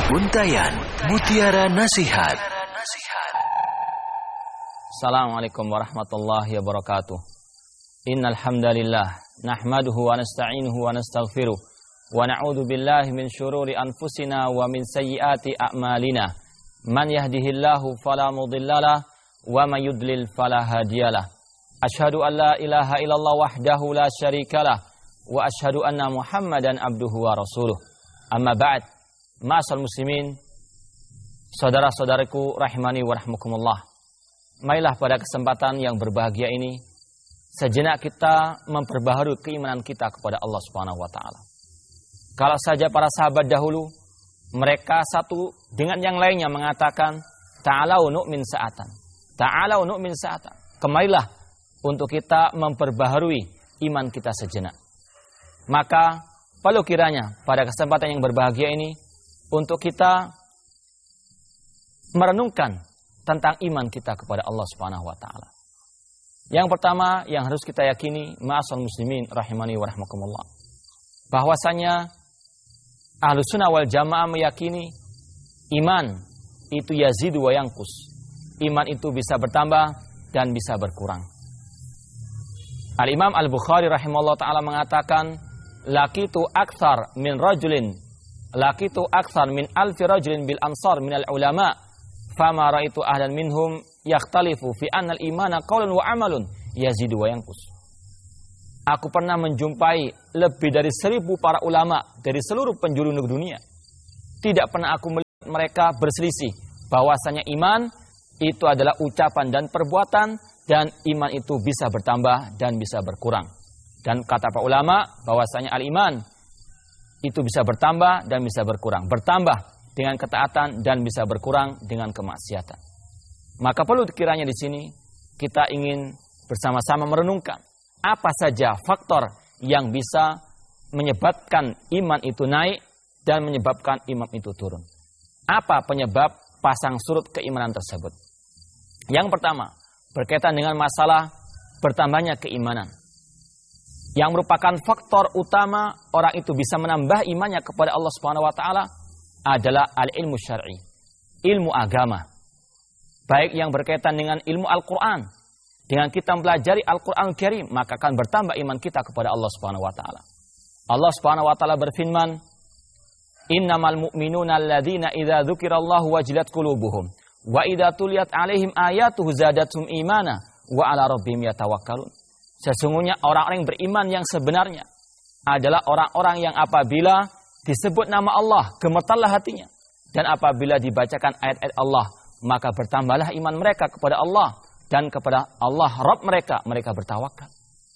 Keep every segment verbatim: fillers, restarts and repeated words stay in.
Untayan Mutiara Nasihat. Assalamualaikum warahmatullahi wabarakatuh. Innal hamdalillah nahmaduhu wa nasta'inuhu wa nastaghfiruh wa na'udzu billahi min syururi anfusina wa min sayyiati a'malina. Man yahdihillahu fala mudhillalah wa may yudlil fala hadiyalah. Asyhadu an la ilaha illallah wahdahu la syarikalah wa asyhadu anna Muhammadan abduhu wa rasuluh. Amma ba'd. Ma'asal muslimin, saudara-saudaraku rahimani wa rahmukumullah. Marilah pada kesempatan yang berbahagia ini sejenak kita memperbaharui keimanan kita kepada Allah Subhanahu wa taala. Kalau saja para sahabat dahulu mereka satu dengan yang lainnya mengatakan ta'alau nu'min sa'atan. Ta'alau nu'min sa'atan. Kemarilah untuk kita memperbaharui iman kita sejenak. Maka perlu kiranya pada kesempatan yang berbahagia ini untuk kita merenungkan tentang iman kita kepada Allah Subhanahu wa taala. Yang pertama yang harus kita yakini, ma'asal muslimin rahimani wa rahmakumullah, bahwasanya Ahlus Sunnah wal Jamaah meyakini iman itu yazidu wa yanqus. Iman itu bisa bertambah dan bisa berkurang. Al-Imam Al-Bukhari rahimahullah taala mengatakan, laqitu aktsar min rajulin Lakitu aktsar min alfi rajulin bil amsar minal ulama fama raitu ahlan minhum yakhtalifu fi anna al-imana qaulun wa amalun yazidu wa yanqus. Aku pernah menjumpai lebih dari seribu para ulama dari seluruh penjuru negeri dunia. Tidak pernah aku melihat mereka berselisih bahwasanya iman itu adalah ucapan dan perbuatan dan iman itu bisa bertambah dan bisa berkurang. Dan kata para ulama bahwasanya al-iman itu bisa bertambah dan bisa berkurang. Bertambah dengan ketaatan dan bisa berkurang dengan kemaksiatan. Maka perlu kiranya di sini kita ingin bersama-sama merenungkan apa saja faktor yang bisa menyebabkan iman itu naik dan menyebabkan iman itu turun. Apa penyebab pasang surut keimanan tersebut? Yang pertama, berkaitan dengan masalah bertambahnya keimanan. Yang merupakan faktor utama orang itu bisa menambah imannya kepada Allah Subhanahu wa taala adalah al-ilmu syar'i, ilmu agama. Baik yang berkaitan dengan ilmu Al-Qur'an. Dengan kita mempelajari Al-Qur'anul Karim, maka akan bertambah iman kita kepada Allah Subhanahu wa taala. Allah Subhanahu wa taala berfirman, "Innamal mu'minuna alladzina idza dzukirallahu wajilat qulubuhum wa idza tuliyat 'alaihim ayatuhu zadatuhum imana wa 'ala rabbihim yatawakkalun." Sesungguhnya orang-orang yang beriman yang sebenarnya adalah orang-orang yang apabila disebut nama Allah, gemetarlah hatinya. Dan apabila dibacakan ayat-ayat Allah, maka bertambahlah iman mereka kepada Allah. Dan kepada Allah, Rabb mereka, mereka bertawakal.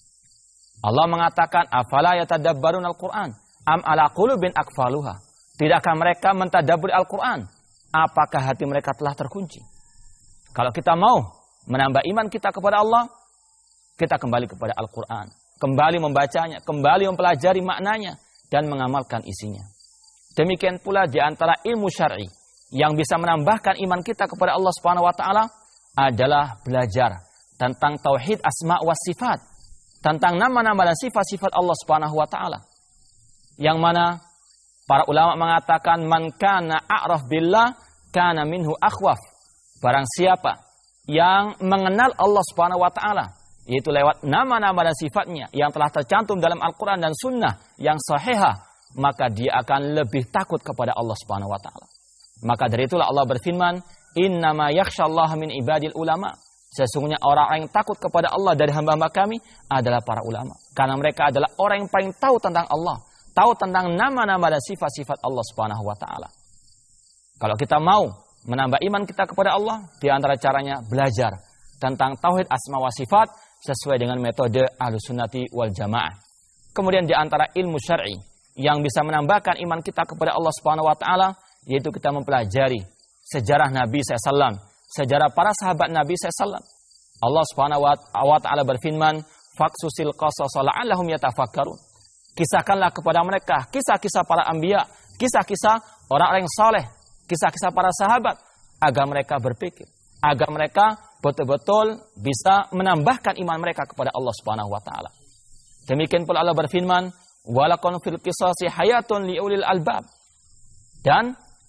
Allah mengatakan, afala yatadabbarun al-Quran, am ala qulubin akfaluha. Tidakkah mereka mentadabburi Al-Quran? Apakah hati mereka telah terkunci? Kalau kita mau menambah iman kita kepada Allah, kita kembali kepada Al-Quran, kembali membacanya, kembali mempelajari maknanya, dan mengamalkan isinya. Demikian pula di antara ilmu syar'i yang bisa menambahkan iman kita kepada Allah Subhanahu wa taala adalah belajar tentang tauhid asma wa sifat, tentang nama-nama dan sifat-sifat Allah Subhanahu wa taala. Yang mana para ulama mengatakan man kana a'raf billah kana minhu akhwaf. Barang siapa yang mengenal Allah Subhanahu wa taala, yaitu lewat nama-nama dan sifatnya yang telah tercantum dalam Al-Quran dan Sunnah yang sahihah, maka dia akan lebih takut kepada Allah Subhanahu wa taala. Maka dari itulah Allah berfirman, innama yakhsyallaha min ibadil ulama. Sesungguhnya orang yang takut kepada Allah dari hamba-hamba kami adalah para ulama. Karena mereka adalah orang yang paling tahu tentang Allah, tahu tentang nama-nama dan sifat-sifat Allah Subhanahu wa taala. Kalau kita mau menambah iman kita kepada Allah, di antara caranya belajar tentang tauhid asma wa sifat sesuai dengan metode Ahlus Sunnati wal Jamaah. Kemudian di antara ilmu syar'i yang bisa menambahkan iman kita kepada Allah Subhanahu wa taala, yaitu kita mempelajari sejarah Nabi shallallahu alaihi wasallam, sejarah para sahabat Nabi shallallahu alaihi wasallam. Allah Subhanahu wa taala berfirman, "Faqsusil qasas la'allahum yatafakkarun." Kisahkanlah kepada mereka kisah-kisah para anbiya, kisah-kisah orang-orang yang saleh, kisah-kisah para sahabat agar mereka berpikir, agar mereka betul-betul bisa menambahkan iman mereka kepada Allah Subhanahu wa taala. Demikian pula Allah berfirman, "Walakun fil qisasi hayatun liulil albab." Dan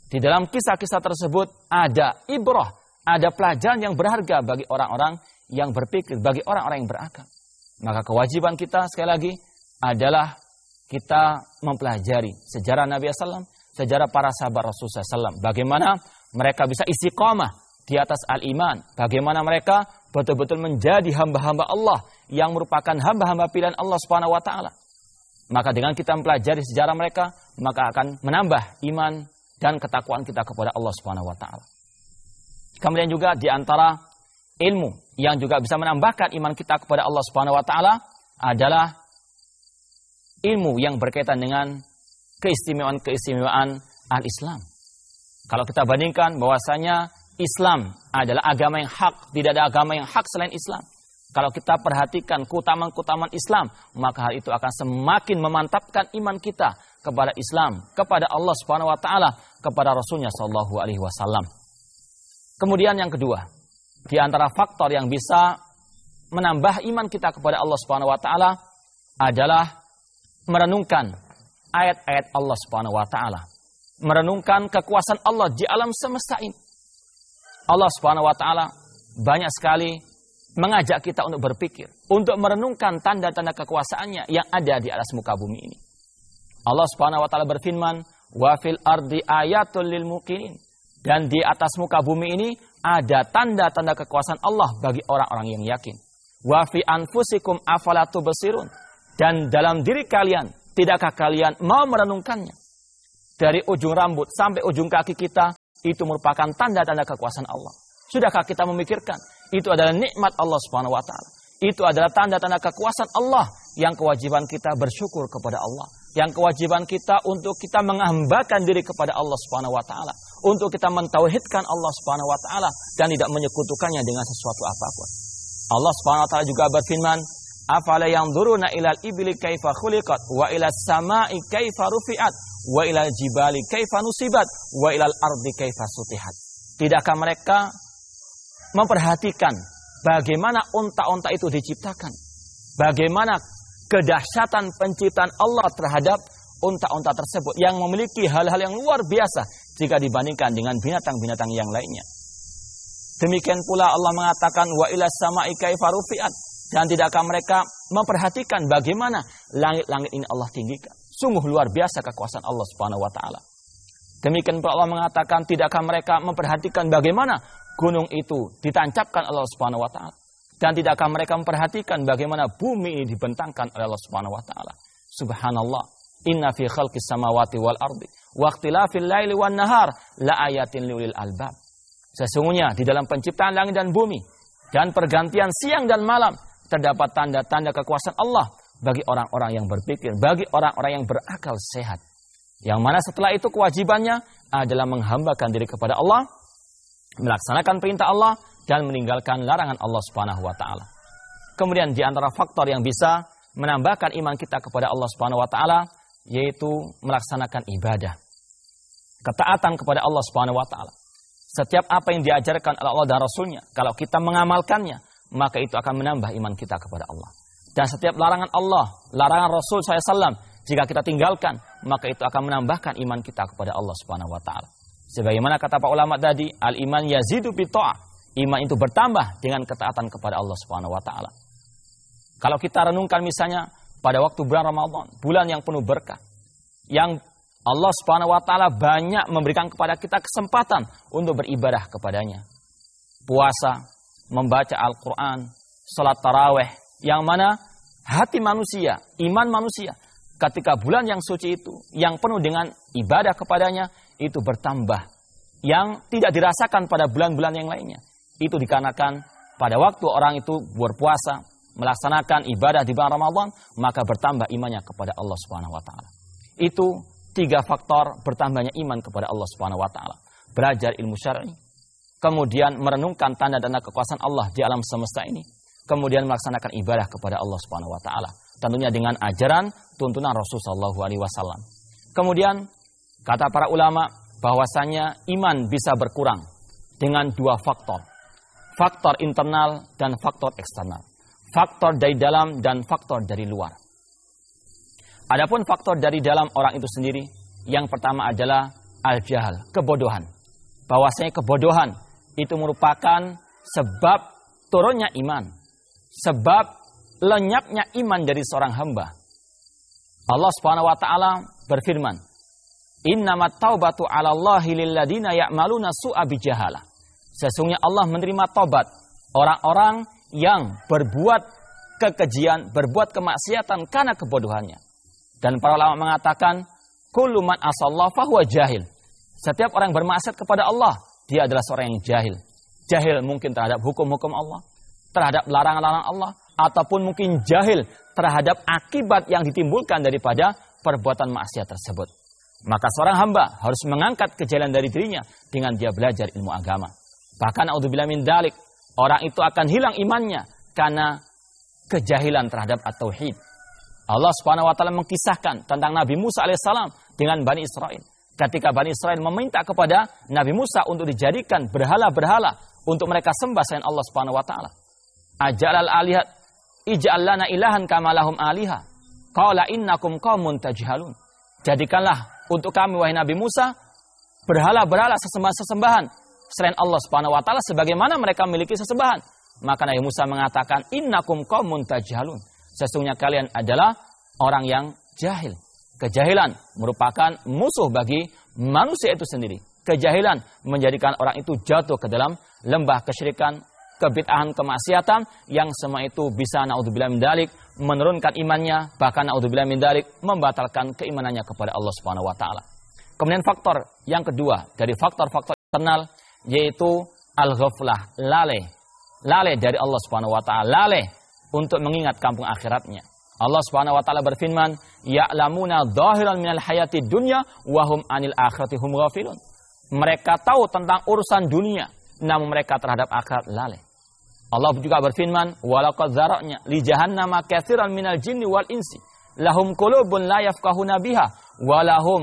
Di dalam kisah-kisah tersebut ada ibrah, ada pelajaran yang berharga bagi orang-orang yang berpikir, bagi orang-orang yang berakal. Maka kewajiban kita sekali lagi adalah kita mempelajari sejarah Nabi sallallahu alaihi wasallam, sejarah para sahabat Rasulullah sallallahu alaihi wasallam. Bagaimana mereka bisa istiqamah di atas al-iman. Bagaimana mereka betul-betul menjadi hamba-hamba Allah yang merupakan hamba-hamba pilihan Allah Subhanahu wa taala. Maka dengan kita mempelajari sejarah mereka, maka akan menambah iman dan ketakwaan kita kepada Allah Subhanahu wa taala. Kemudian juga di antara ilmu yang juga bisa menambahkan iman kita kepada Allah Subhanahu wa taala adalah ilmu yang berkaitan dengan keistimewaan-keistimewaan al-Islam. Kalau kita bandingkan bahwasanya Islam adalah agama yang hak, tidak ada agama yang hak selain Islam. Kalau kita perhatikan keutamaan-keutamaan Islam, maka hal itu akan semakin memantapkan iman kita kepada Islam, kepada Allah Subhanahu wa taala, kepada Rasulnya sallallahu alaihi wasallam. Kemudian yang kedua, di antara faktor yang bisa menambah iman kita kepada Allah Subhanahu wa taala adalah merenungkan ayat-ayat Allah Subhanahu wa taala. Merenungkan kekuasaan Allah di alam semesta ini. Allah Subhanahu wa taala banyak sekali mengajak kita untuk berpikir, untuk merenungkan tanda-tanda kekuasaannya yang ada di atas muka bumi ini. Allah Subhanahu wa taala berfirman, "Wa fil ardi ayatul lil muqinin." Dan di atas muka bumi ini ada tanda-tanda kekuasaan Allah bagi orang-orang yang yakin. "Wa fi anfusikum afala tubsirun." Dan dalam diri kalian, tidakkah kalian mau merenungkannya? Dari ujung rambut sampai ujung kaki kita, itu merupakan tanda-tanda kekuasaan Allah. Sudahkah kita memikirkan? Itu adalah nikmat Allah Subhanahu wa taala. Itu adalah tanda-tanda kekuasaan Allah yang kewajiban kita bersyukur kepada Allah. Yang kewajiban kita untuk kita menghambakan diri kepada Allah Subhanahu wa taala, untuk kita mentauhidkan Allah Subhanahu wa taala dan tidak menyekutukannya dengan sesuatu apapun. Allah Subhanahu wa taala juga berfirman, "Afala yanzuruna ilal ibli kaifa khuliqat wa ilas samai kaifa rufi'at wa ilal jibali kaifa nusibat wa ilal ardi kaifa sutihat." Tidakkah mereka memperhatikan bagaimana unta-unta itu diciptakan? Bagaimana kedahsyatan penciptaan Allah terhadap unta-unta tersebut yang memiliki hal-hal yang luar biasa jika dibandingkan dengan binatang-binatang yang lainnya. Demikian pula Allah mengatakan wa ilas sama'i kaifa rufi'at, dan tidakkah mereka memperhatikan bagaimana langit-langit ini Allah tinggikan? Sungguh luar biasa kekuasaan Allah Subhanahu wa taala. Demikian pula Allah mengatakan tidakkah mereka memperhatikan bagaimana gunung itu ditancapkan Allah Subhanahu wa taala, dan tidakkah mereka memperhatikan bagaimana bumi ini dibentangkan oleh Allah Subhanahu wa taala. Subhanallah, inna fi khalqis samawati wal ardi wa ikhtilafil laili wan nahar la ayatin liulil albab. Sesungguhnya di dalam penciptaan langit dan bumi dan pergantian siang dan malam terdapat tanda-tanda kekuasaan Allah bagi orang-orang yang berpikir, bagi orang-orang yang berakal sehat. Yang mana setelah itu kewajibannya adalah menghambakan diri kepada Allah, melaksanakan perintah Allah dan meninggalkan larangan Allah Subhanahu wa taala. Kemudian di antara faktor yang bisa menambahkan iman kita kepada Allah Subhanahu wa taala yaitu melaksanakan ibadah. Ketaatan kepada Allah Subhanahu wa taala. Setiap apa yang diajarkan oleh Allah dan Rasulnya, kalau kita mengamalkannya, maka itu akan menambah iman kita kepada Allah. Dan setiap larangan Allah, larangan Rasul sallallahu alaihi wasallam, jika kita tinggalkan, maka itu akan menambahkan iman kita kepada Allah Subhanahu wa taala. Sebagaimana kata para ulama tadi, al-iman yazidu bi ta'ah. Iman itu bertambah dengan ketaatan kepada Allah Subhanahu wa taala. Kalau kita renungkan misalnya pada waktu bulan Ramadan, bulan yang penuh berkah, yang Allah Subhanahu wa taala banyak memberikan kepada kita kesempatan untuk beribadah kepadanya. Puasa, membaca Al-Qur'an, salat tarawih, yang mana hati manusia, iman manusia ketika bulan yang suci itu, yang penuh dengan ibadah kepadanya, itu bertambah. Yang tidak dirasakan pada bulan-bulan yang lainnya. Itu dikarenakan pada waktu orang itu berpuasa, melaksanakan ibadah di bulan Ramadan, maka bertambah imannya kepada Allah Subhanahu wa taala. Itu tiga faktor bertambahnya iman kepada Allah Subhanahu wa taala. Belajar ilmu syar'i, kemudian merenungkan tanda-tanda kekuasaan Allah di alam semesta ini, kemudian melaksanakan ibadah kepada Allah Subhanahu wa taala. Tentunya dengan ajaran tuntunan Rasul sallallahu alaihi wasallam. Kemudian kata para ulama bahwasanya iman bisa berkurang dengan dua faktor. Faktor internal dan faktor eksternal. Faktor dari dalam dan faktor dari luar. Adapun faktor dari dalam orang itu sendiri, yang pertama adalah al-jahal, kebodohan. Bahwasanya kebodohan itu merupakan sebab turunnya iman, sebab lenyapnya iman dari seorang hamba. Allah Subhanahu wa taala berfirman, "Innamat taubatu 'alallahi lilladzina ya'maluna su'a bijahalah." Sesungguhnya Allah menerima taubat orang-orang yang berbuat kekejian, berbuat kemaksiatan karena kebodohannya. Dan para ulama mengatakan, kullu man asallahu fahuwa jahil. Setiap orang yang bermaksiat kepada Allah, dia adalah seorang yang jahil. Jahil mungkin terhadap hukum-hukum Allah, terhadap larangan-larangan Allah, ataupun mungkin jahil terhadap akibat yang ditimbulkan daripada perbuatan maksiat tersebut. Maka seorang hamba harus mengangkat kejahilan dari dirinya dengan dia belajar ilmu agama. Bahkan a'udzubillah min dzalik, orang itu akan hilang imannya karena kejahilan terhadap at-tauhid. Allah Subhanahu wa taala mengkisahkan tentang Nabi Musa alaihissalam dengan Bani Israel. Ketika Bani Israel meminta kepada Nabi Musa untuk dijadikan berhala-berhala untuk mereka sembah selain Allah Subhanahu wa taala. Ajalal alihat ij'al lana ilahan kama lahum aliha. Qala innakum qaumun tajhalun. Jadikanlah untuk kami wahai Nabi Musa berhala-berhala sesembahan-sesembahan selain Allah Subhanahu wa taala sebagaimana mereka memiliki sesembahan. Maka Nabi Musa mengatakan innakum qaumun tajhalun. Sesungguhnya kalian adalah orang yang jahil. Kejahilan merupakan musuh bagi manusia itu sendiri. Kejahilan menjadikan orang itu jatuh ke dalam lembah kesyirikan, kebid'ahan, kemaksiatan yang semua itu bisa naudzubillah min dzalik menurunkan imannya, bahkan naudzubillah min dzalik membatalkan keimanannya kepada Allah Subhanahu wa taala. Kemudian faktor yang kedua dari faktor-faktor internal yaitu al-ghaflah, lalai. Lalai dari Allah Subhanahu wa taala, lalai untuk mengingat kampung akhiratnya. Allah Subhanahu wa taala berfirman, "Ya'lamuna dhahiran minal hayatid dunya wa hum 'anil akhirati hum ghafilun." Mereka tahu tentang urusan dunia, namun mereka terhadap akhirat lalai. Allah juga berfirman, "Walaqad zara'na li jahannama katsiran minal jinni wal insi, lahum qulubun la yafqahuna biha, wa lahum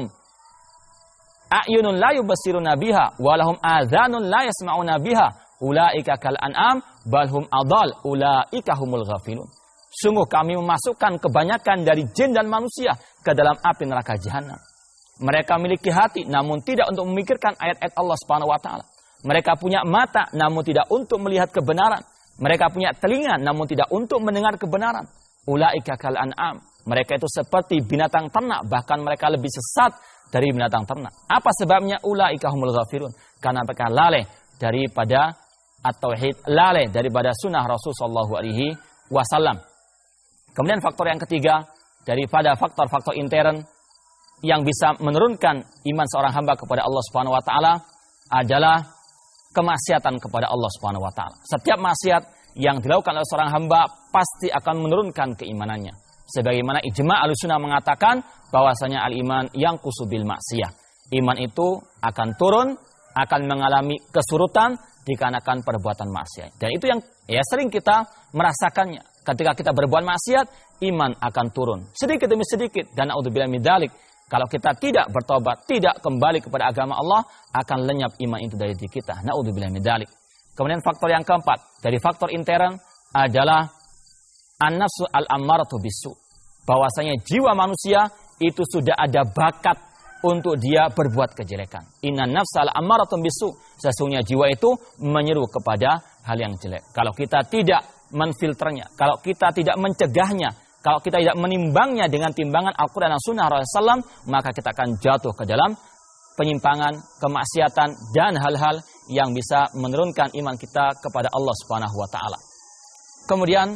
a'yunun la yubsiruna biha, wa lahum adhanun la yasma'una biha, ulaika kal an'am bal hum adall, ulaika humul ghafilun." Sungguh kami memasukkan kebanyakan dari jin dan manusia ke dalam api neraka jahanam. Mereka memiliki hati namun tidak untuk memikirkan ayat-ayat Allah Subhanahu wa taala. Mereka punya mata namun tidak untuk melihat kebenaran. Mereka punya telinga namun tidak untuk mendengar kebenaran. Ulaika kal an'am. Mereka itu seperti binatang ternak, bahkan mereka lebih sesat dari binatang ternak. Apa sebabnya? Ulaika humul ghafilun. Karena mereka lalai daripada at-tauhid, lalai daripada sunnah Rasul sallallahu alaihi wasallam. Kemudian faktor yang ketiga daripada faktor-faktor intern yang bisa menurunkan iman seorang hamba kepada Allah Subhanahu wa taala adalah kemaksiatan kepada Allah Subhanahu wa taala. Setiap maksiat yang dilakukan oleh seorang hamba pasti akan menurunkan keimanannya. Sebagaimana ijma' Ahlussunnah mengatakan bahwasanya al-iman yang kusubil maksiyah. Iman itu akan turun, akan mengalami kesurutan dikarenakan perbuatan maksiat. Dan itu yang ya sering kita merasakannya. Ketika kita berbuat maksiat, iman akan turun sedikit demi sedikit. Dan naudzubillah min dzalik, kalau kita tidak bertobat, tidak kembali kepada agama Allah, akan lenyap iman itu dari diri kita. Naudzubillah min dzalik. Kemudian faktor yang keempat dari faktor intern adalah an-nafsu al-ammaratu bisu. Bahwasanya jiwa manusia itu sudah ada bakat untuk dia berbuat kejelekan. Innan nafsa al-ammaratu bisu. Sesungguhnya jiwa itu menyeru kepada hal yang jelek. Kalau kita tidak menfilternya, kalau kita tidak mencegahnya, kalau kita tidak menimbangnya dengan timbangan Al-Quran dan Sunnah Rasulullah shallallahu alaihi wasallam, maka kita akan jatuh ke dalam penyimpangan, kemaksiatan, dan hal-hal yang bisa menurunkan iman kita kepada Allah Subhanahu wa taala. Kemudian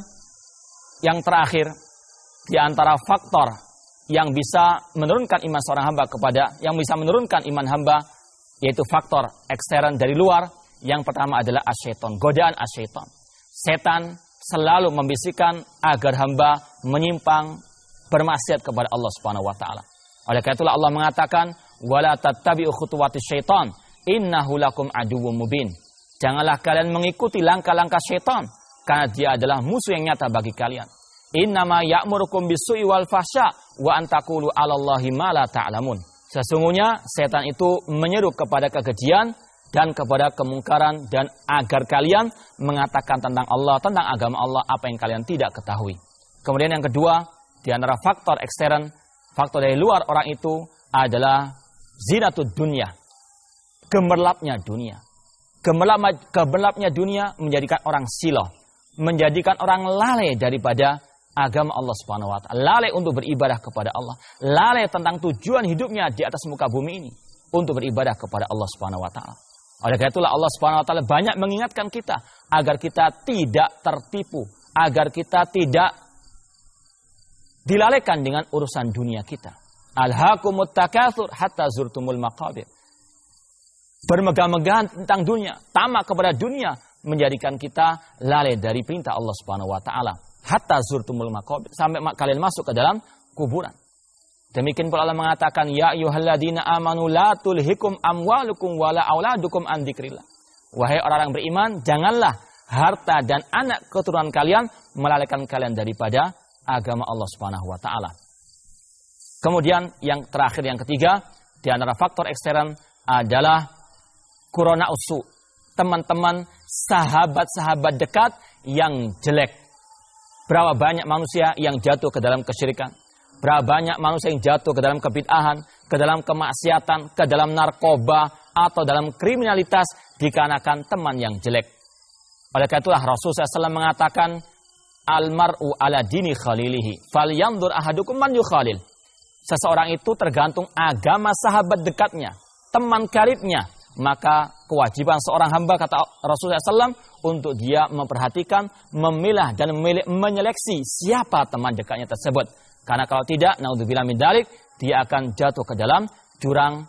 yang terakhir di antara faktor yang bisa menurunkan iman seorang hamba kepada yang bisa menurunkan iman hamba yaitu faktor ekstern dari luar. Yang pertama adalah asyaiton, godaan asyaiton. Setan selalu membisikkan agar hamba menyimpang bermaksiat kepada Allah Subhanahu wa taala. Oleh karena itulah Allah mengatakan wala tattabi'u khutuwatis syaitan innahu lakum aduwwum mubin. Janganlah kalian mengikuti langkah-langkah syaitan karena dia adalah musuh yang nyata bagi kalian. Innama ya'murukum bisu'i wal fahsya wa an taqulu 'alallahi ma la ta'lamun. Sesungguhnya setan itu menyeru kepada kekejian dan kepada kemungkaran dan agar kalian mengatakan tentang Allah, tentang agama Allah apa yang kalian tidak ketahui. Kemudian yang kedua, di antara faktor ekstern, faktor dari luar orang itu adalah zinatud dunya, gemerlapnya dunia. Gemerlap, gemerlapnya dunia menjadikan orang siloh, menjadikan orang lalai daripada agama Allah Subhanahu wa taala, lalai untuk beribadah kepada Allah, lalai tentang tujuan hidupnya di atas muka bumi ini untuk beribadah kepada Allah Subhanahu wa taala. Oleh karena itulah Allah Subhanahu wa taala banyak mengingatkan kita agar kita tidak tertipu, agar kita tidak dilalaikan dengan urusan dunia kita. Alhaakumut takatsur hatta zurtumul maqabir. Bermegah-megahan tentang dunia, tamak kepada dunia menjadikan kita lalai dari perintah Allah Subhanahu wa taala. Hatta zurtumul maqabir, sampai kalian masuk ke dalam kuburan. Demikian pula Allah mengatakan, ya ayyuhalladzina amanu la tulhikum amwalukum wala auladukum an dzikrillah. Wahai orang-orang beriman, janganlah harta dan anak keturunan kalian melalaikan kalian daripada agama Allah Subhanahu wa taala. Kemudian yang terakhir, yang ketiga, di antara faktor ekstern adalah qurana usu, teman-teman, sahabat-sahabat dekat yang jelek. Berapa banyak manusia yang jatuh ke dalam kesyirikan, berapa banyak manusia yang jatuh ke dalam kebid'ahan, ke dalam kemaksiatan, ke dalam narkoba atau dalam kriminalitas dikarenakan teman yang jelek. Oleh karena itulah Rasulullah shallallahu alaihi wasallam mengatakan, almar'u ala dini khalilihi, falyanzur ahadukum man yukhalil. Seseorang itu tergantung agama sahabat dekatnya, teman karibnya. Maka kewajiban seorang hamba, kata Rasulullah shallallahu alaihi wasallam, untuk dia memperhatikan, memilah dan memilih, menyeleksi siapa teman dekatnya tersebut. Karena kalau tidak, naudzubillah min dzalik, dia akan jatuh ke dalam jurang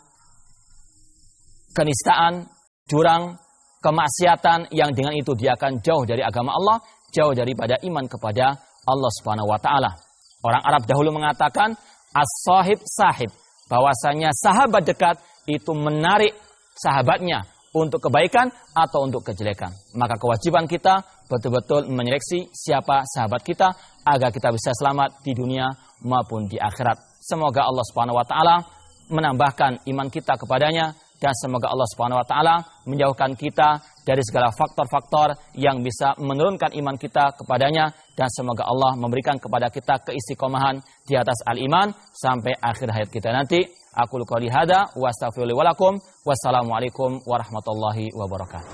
kenistaan, jurang kemaksiatan, yang dengan itu dia akan jauh dari agama Allah, jauh daripada iman kepada Allah Subhanahu wa taala. Orang Arab dahulu mengatakan as-sahib sahib, bahwasanya sahabat dekat itu menarik sahabatnya untuk kebaikan atau untuk kejelekan. Maka kewajiban kita betul-betul menyeleksi siapa sahabat kita agar kita bisa selamat di dunia maupun di akhirat. Semoga Allah Subhanahu wa taala menambahkan iman kita kepadanya, dan semoga Allah Subhanahu wa taala menjauhkan kita dari segala faktor-faktor yang bisa menurunkan iman kita kepadanya, dan semoga Allah memberikan kepada kita keistiqomahan di atas al-iman sampai akhir hayat kita nanti. Aku qouli hada wa astaghfirullahi wa lakum. Wassalamualaikum warahmatullahi wabarakatuh.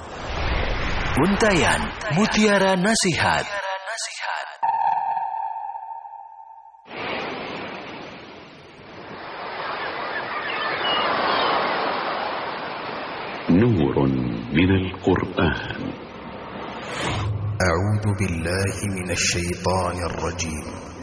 Untayan Mutiara Nasihat. نور من القرآن. أعوذ بالله من الشيطان الرجيم.